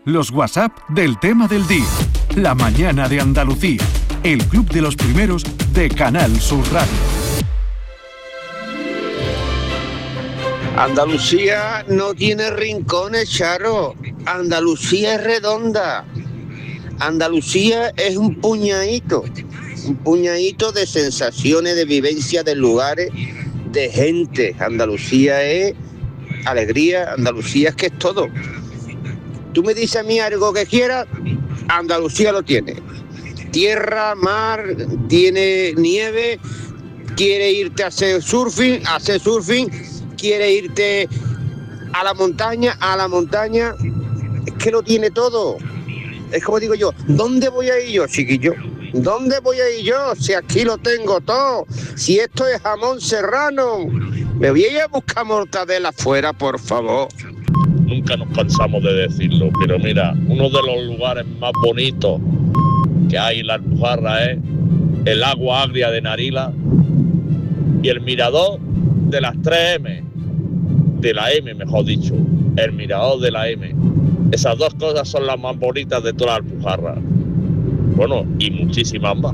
los WhatsApp del tema del día. La mañana de Andalucía. El club de los primeros de Canal Sur Radio. Andalucía no tiene rincones, Charo. Andalucía es redonda. Andalucía es un puñadito de sensaciones, de vivencia, de lugares, de gente. Andalucía es alegría, Andalucía es que es todo. Tú me dices a mí algo que quieras, Andalucía lo tiene. Tierra, mar, tiene nieve, quiere irte a hacer surfing, quiere irte a la montaña, es que lo tiene todo. Es como digo yo, ¿dónde voy a ir yo, chiquillo? ¿Dónde voy a ir yo? Si aquí lo tengo todo, si esto es jamón serrano, me voy a ir a buscar mortadela afuera, por favor. Nunca nos cansamos de decirlo, pero mira, uno de los lugares más bonitos que hay en la Alpujarra es el agua agria de Narila y el mirador de las 3M, de la M mejor dicho, el mirador de la M. Esas dos cosas son las más bonitas de toda la Alpujarra. Bueno, y muchísimas más.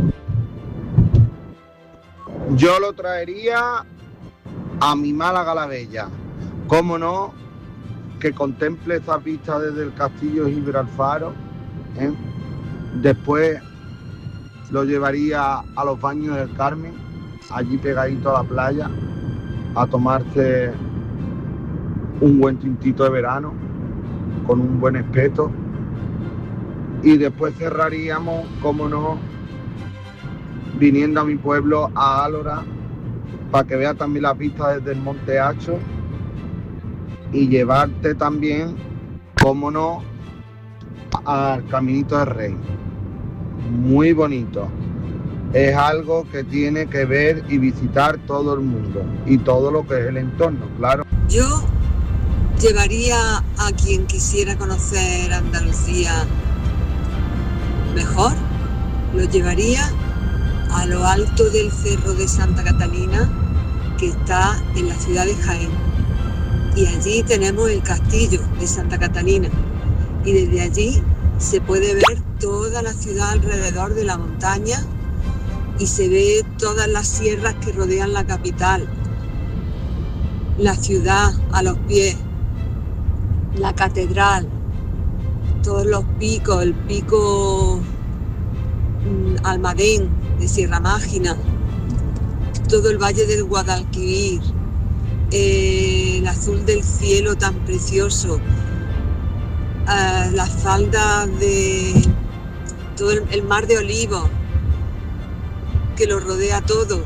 Yo lo traería a mi Málaga la Bella. ¿Cómo no? Que contemple esa vista desde el castillo de Gibralfaro, ¿eh? Después lo llevaría a los baños del Carmen, allí pegadito a la playa, a tomarse un buen tintito de verano con un buen espeto, y después cerraríamos, como no, viniendo a mi pueblo, a Álora, para que vea también las vistas desde el Monte Hacho, y llevarte también, como no, al Caminito del Rey. Muy bonito. Es algo que tiene que ver y visitar todo el mundo y todo lo que es el entorno, claro. Yo llevaría a quien quisiera conocer Andalucía mejor, lo llevaría a lo alto del Cerro de Santa Catalina, que está en la ciudad de Jaén. Y allí tenemos el castillo de Santa Catalina. Y desde allí se puede ver toda la ciudad alrededor de la montaña y se ve todas las sierras que rodean la capital, la ciudad a los pies, la catedral, todos los picos, el pico Almadén de Sierra Mágina, todo el valle del Guadalquivir, el azul del cielo tan precioso, las faldas de todo el mar de Olivos que lo rodea todo,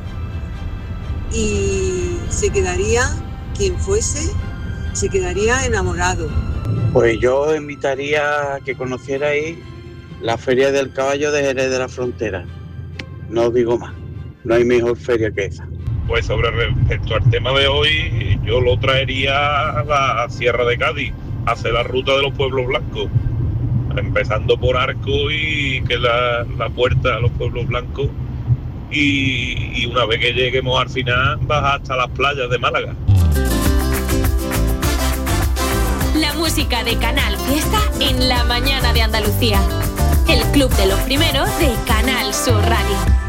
y se quedaría, quien fuese, se quedaría enamorado. Pues yo invitaría a que conocierais la Feria del Caballo de Jerez de la Frontera. No os digo más, no hay mejor feria que esa. Pues sobre respecto al tema de hoy, yo lo traería a la Sierra de Cádiz, a hacer la ruta de los pueblos blancos, empezando por Arco y que es la puerta a los pueblos blancos, y una vez que lleguemos al final vas hasta las playas de Málaga. La música de Canal Fiesta en la mañana de Andalucía. El club de los primeros de Canal Sur Radio.